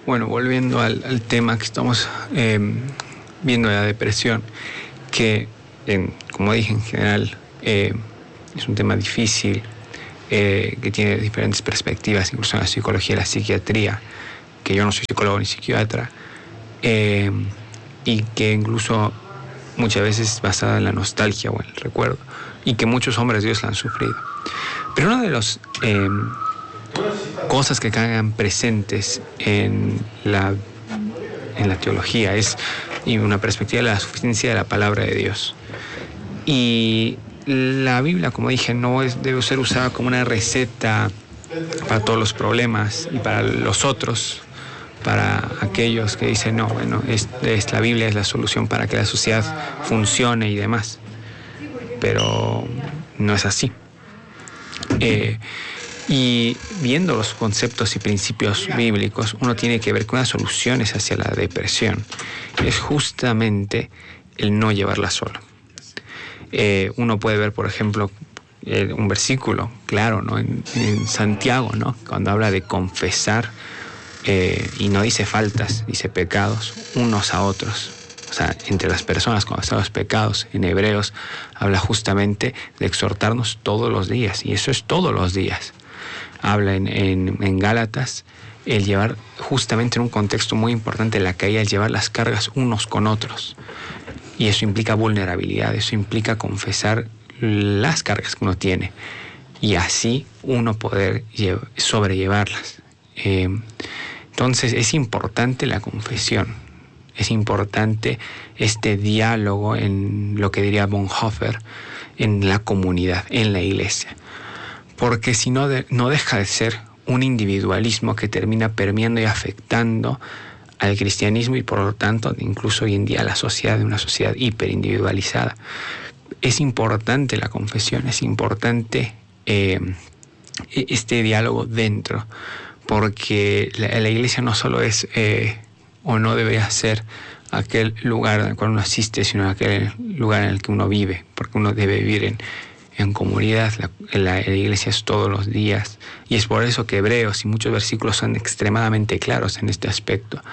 Bueno, volviendo al tema que estamos viendo de la depresión, que, como dije, en general es un tema difícil, que tiene diferentes perspectivas, incluso en la psicología y la psiquiatría, que yo no soy psicólogo ni psiquiatra, y que incluso muchas veces es basada en la nostalgia o en el recuerdo, y que muchos hombres de Dios la han sufrido. Pero una de las cosas que quedan presentes en la teología es una perspectiva de la suficiencia de la palabra de Dios. Y la Biblia, como dije, no debe ser usada como una receta para todos los problemas y para los otros, para aquellos que dicen, no, bueno, la Biblia es la solución para que la sociedad funcione y demás. Pero no es así. Y viendo los conceptos y principios bíblicos, uno tiene que ver que una solución hacia la depresión es justamente el no llevarla solo. Uno puede ver, por ejemplo, un versículo claro, ¿no? en Santiago, ¿no? Cuando habla de confesar, y no dice faltas, dice pecados unos a otros. O sea, entre las personas, cuando están los pecados, en Hebreos habla justamente de exhortarnos todos los días, y eso es todos los días. Habla en Gálatas el llevar, justamente en un contexto muy importante de la caída, el llevar las cargas unos con otros. Y eso implica vulnerabilidad, eso implica confesar las cargas que uno tiene y así uno poder sobrellevarlas. Entonces es importante la confesión, es importante este diálogo, en lo que diría Bonhoeffer, en la comunidad, en la iglesia. Porque si no, no deja de ser un individualismo que termina permeando y afectando al cristianismo y por lo tanto incluso hoy en día a la sociedad, de una sociedad hiperindividualizada. Es importante la confesión, es importante este diálogo dentro, porque la iglesia no solo es o no debería ser aquel lugar al cual uno asiste, sino aquel lugar en el que uno vive, porque uno debe vivir en comunidad. La iglesia es todos los días, y es por eso que Hebreos y muchos versículos son extremadamente claros en este aspecto,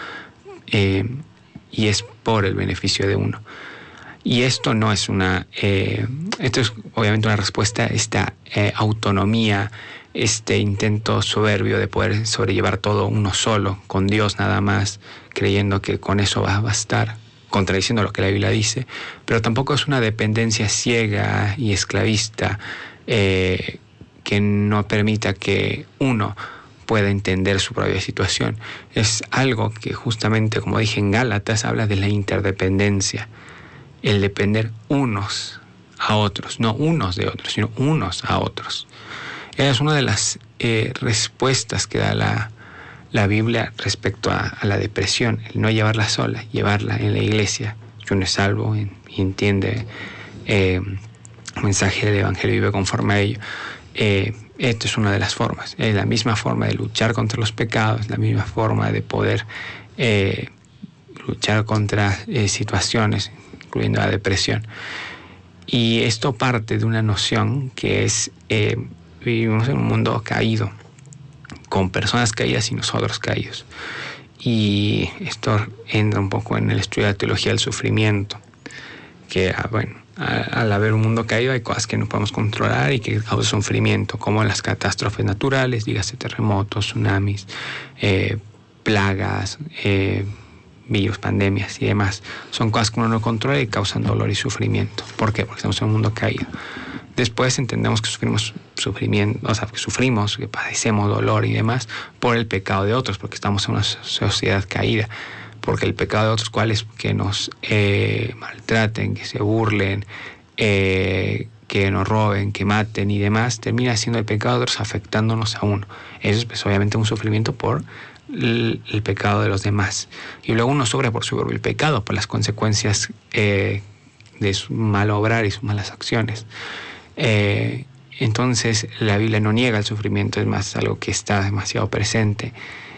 y es por el beneficio de uno. Y esto no es esto es obviamente una respuesta a esta autonomía, este intento soberbio de poder sobrellevar todo uno solo, con Dios nada más, creyendo que con eso va a bastar, contradiciendo lo que la Biblia dice. Pero tampoco es una dependencia ciega y esclavista que no permita que uno pueda entender su propia situación. Es algo que justamente, como dije en Gálatas, habla de la interdependencia, el depender unos a otros, no unos de otros, sino unos a otros. Es una de las respuestas que da la Biblia respecto a la depresión, el no llevarla sola, llevarla en la iglesia. Que uno es salvo y entiende el mensaje del Evangelio y vive conforme a ello. Esto es una de las formas, es la misma forma de luchar contra los pecados, la misma forma de poder luchar contra situaciones, incluyendo la depresión. Y esto parte de una noción que es, vivimos en un mundo caído, con personas caídas y nosotros caídos. Y esto entra un poco en el estudio de la teología del sufrimiento, que al haber un mundo caído hay cosas que no podemos controlar y que causan sufrimiento, como las catástrofes naturales, dígase terremotos, tsunamis, plagas, virus, pandemias y demás. Son cosas que uno no controla y causan dolor y sufrimiento. ¿Por qué? Porque estamos en un mundo caído. Después entendemos que sufrimos sufrimiento, o sea, que padecemos dolor y demás por el pecado de otros, porque estamos en una sociedad caída. Porque el pecado de otros, ¿cuál es? Que nos maltraten, que se burlen, que nos roben, que maten y demás, termina siendo el pecado de otros afectándonos a uno. Eso es pues, obviamente un sufrimiento por el pecado de los demás. Y luego uno sufre por su propio pecado, por las consecuencias de su mal obrar y sus malas acciones. Entonces la Biblia no niega el sufrimiento, es más algo que está demasiado presente.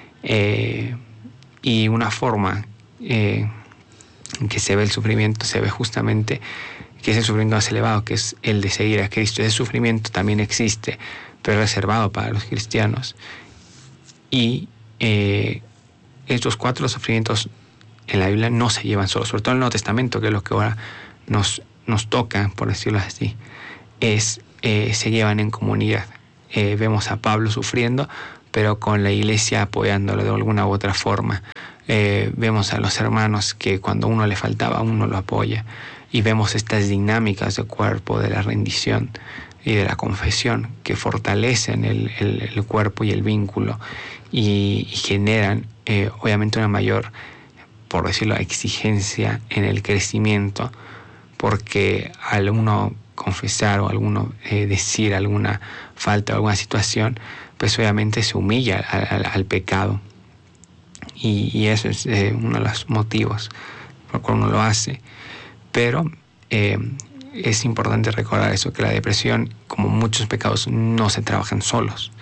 Y una forma en que se ve el sufrimiento, se ve justamente que es el sufrimiento más elevado, que es el de seguir a Cristo. Ese sufrimiento también existe, pero es reservado para los cristianos. Y estos 4 sufrimientos en la Biblia no se llevan solos, sobre todo en el Nuevo Testamento, que es lo que ahora nos toca, por decirlo así, se llevan en comunidad. Vemos a Pablo sufriendo, pero con la iglesia apoyándolo de alguna u otra forma. Vemos a los hermanos que cuando uno le faltaba, uno lo apoya. Y vemos estas dinámicas de cuerpo, de la rendición y de la confesión, que fortalecen el cuerpo y el vínculo y generan obviamente una mayor, por decirlo, exigencia en el crecimiento, porque al uno confesar o alguno decir alguna falta o alguna situación, pues obviamente se humilla al pecado, y eso es uno de los motivos por los cuales uno lo hace. Pero es importante recordar eso, que la depresión, como muchos pecados, no se trabajan solos.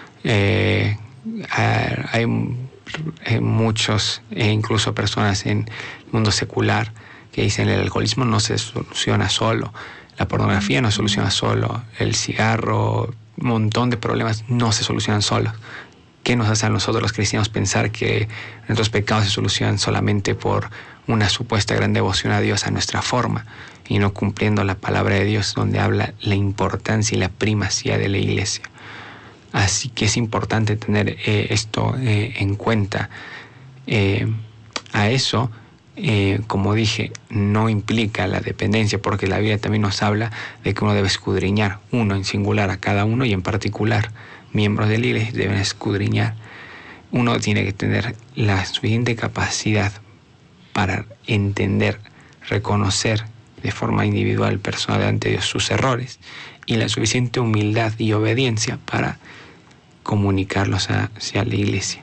Hay muchos, incluso personas en el mundo secular, que dicen el alcoholismo no se soluciona solo, la pornografía no se soluciona solo, el cigarro, un montón de problemas no se solucionan solos. ¿Qué nos hace a nosotros los cristianos pensar que nuestros pecados se solucionan solamente por una supuesta gran devoción a Dios a nuestra forma, y no cumpliendo la palabra de Dios, donde habla la importancia y la primacía de la iglesia? Así que es importante tener esto en cuenta. A eso, como dije, no implica la dependencia, porque la Biblia también nos habla de que uno debe escudriñar, uno en singular a cada uno, y en particular miembros de la iglesia deben escudriñar. Uno tiene que tener la suficiente capacidad para entender, reconocer de forma individual, personal, ante Dios sus errores, y la suficiente humildad y obediencia para comunicarlos hacia la iglesia.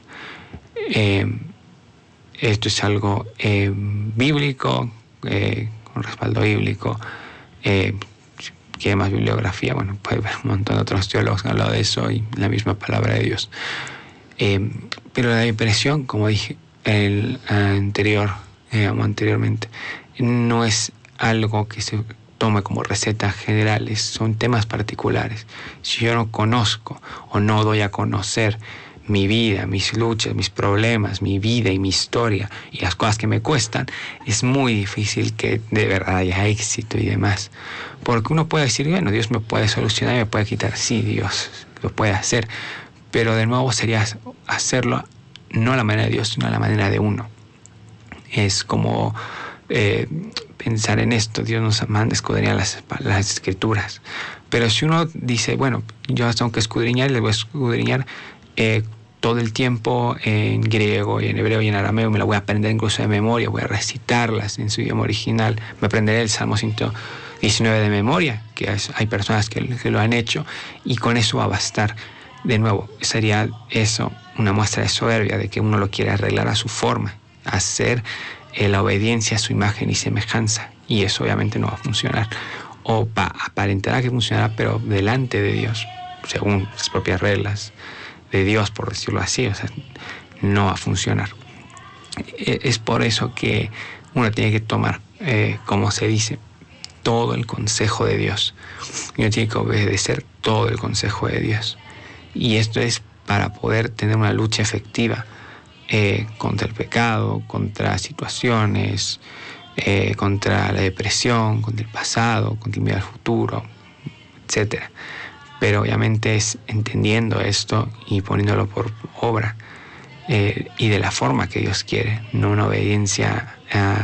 Esto es algo bíblico, con respaldo bíblico. Que hay más bibliografía, bueno, puede haber un montón de otros teólogos que han hablado de eso, y la misma palabra de Dios. Pero la depresión, como dije anteriormente, no es algo que se tome como recetas generales, son temas particulares. Si yo no conozco o no doy a conocer mi vida, mis luchas, mis problemas, mi vida y mi historia y las cosas que me cuestan, es muy difícil que de verdad haya éxito y demás. Porque uno puede decir, bueno, Dios me puede solucionar, me puede quitar. Sí, Dios lo puede hacer, pero de nuevo sería hacerlo no a la manera de Dios, sino a la manera de uno. Es como pensar en esto: Dios nos manda a escudriñar las escrituras. Pero si uno dice, bueno, yo tengo que escudriñar, y le voy a escudriñar todo el tiempo en griego y en hebreo y en arameo, me la voy a aprender incluso de memoria, voy a recitarlas en su idioma original, me aprenderé el Salmo 119 de memoria, que hay personas que lo han hecho, y con eso va a bastar. De nuevo, sería eso una muestra de soberbia, de que uno lo quiere arreglar a su forma, hacer la obediencia a su imagen y semejanza, y eso obviamente no va a funcionar, o aparentará que funcionará, pero delante de Dios, según las propias reglas de Dios, por decirlo así, o sea, no va a funcionar. Es por eso que uno tiene que tomar, como se dice, todo el consejo de Dios. Uno tiene que obedecer todo el consejo de Dios. Y esto es para poder tener una lucha efectiva contra el pecado, contra situaciones, contra la depresión, contra el pasado, contra el miedo al futuro, etc. Pero obviamente es entendiendo esto y poniéndolo por obra, y de la forma que Dios quiere, no una obediencia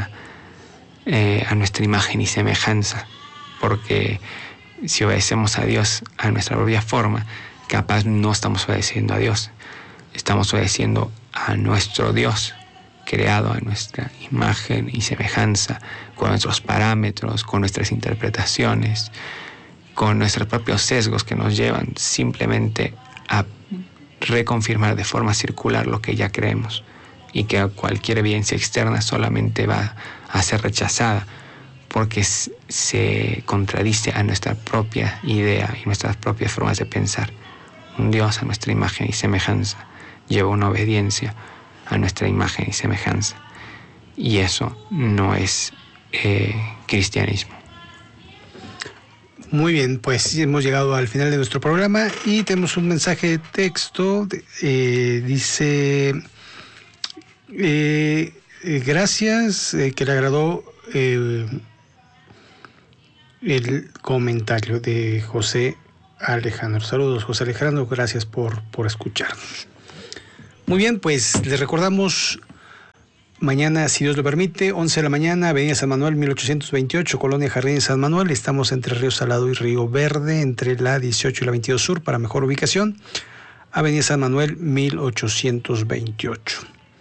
a nuestra imagen y semejanza, porque si obedecemos a Dios a nuestra propia forma, capaz no estamos obedeciendo a Dios, estamos obedeciendo a nuestro Dios, creado a nuestra imagen y semejanza, con nuestros parámetros, con nuestras interpretaciones, con nuestros propios sesgos que nos llevan simplemente a reconfirmar de forma circular lo que ya creemos, y que cualquier evidencia externa solamente va a ser rechazada porque se contradice a nuestra propia idea y nuestras propias formas de pensar. Un Dios a nuestra imagen y semejanza lleva una obediencia a nuestra imagen y semejanza, y eso no es cristianismo. Muy bien, pues hemos llegado al final de nuestro programa y tenemos un mensaje de texto. Dice: Gracias, que le agradó el comentario de José Alejandro. Saludos, José Alejandro, gracias por escucharnos. Muy bien, pues les recordamos, mañana, si Dios lo permite, 11 de la mañana, Avenida San Manuel, 1828, Colonia Jardín San Manuel. Estamos entre Río Salado y Río Verde, entre la 18 y la 22 Sur, para mejor ubicación. Avenida San Manuel, 1828.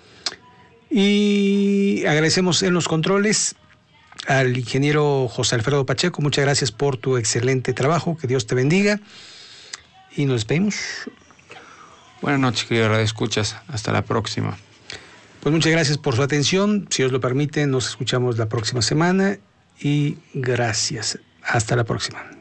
Y agradecemos en los controles al ingeniero José Alfredo Pacheco. Muchas gracias por tu excelente trabajo. Que Dios te bendiga. Y nos despedimos. Buenas noches, querido Radio Escuchas. Hasta la próxima. Pues muchas gracias por su atención. Si Dios lo permite, nos escuchamos la próxima semana. Y gracias. Hasta la próxima.